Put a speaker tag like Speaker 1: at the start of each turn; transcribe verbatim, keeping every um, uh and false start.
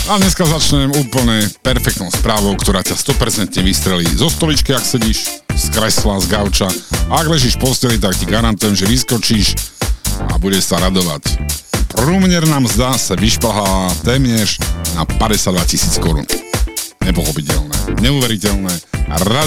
Speaker 1: A dneska začnem úplne perfektnou správou, ktorá ťa sto percent vystrelí zo stoličky, ak sedíš, z kresla, z gauča. A ak ležíš v posteli, tak ti garantujem, že vyskočíš a budeš sa radovať. Průměrná mzda sa vyšplhala téměř na päťdesiatdva tisíc korún. Nepochopiteľné, neuveriteľné.